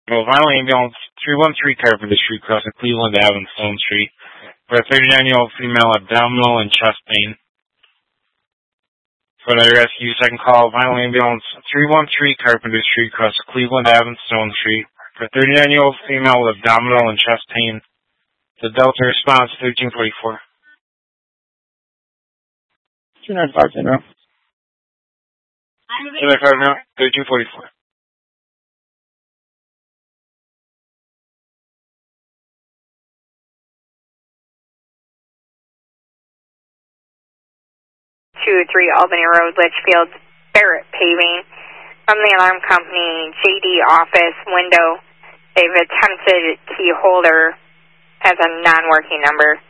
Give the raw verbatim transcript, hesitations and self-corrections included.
Well, violent ambulance, three one three Carpenter Street, crossing Cleveland Avenue and Stone Street, for a thirty-nine-year-old female abdominal and chest pain. For the rescue, second call, violent ambulance, three one three Carpenter Street, crossing Cleveland Avenue and Stone Street, for a thirty-nine-year-old female with abdominal and chest pain. The Delta response, thirteen forty-four. two nine five zero. two nine five zero, thirteen forty-four. two three Albany Road, Litchfield, Barrett Paving. From the alarm company, J D office window. They've attempted key holder as a non-working number.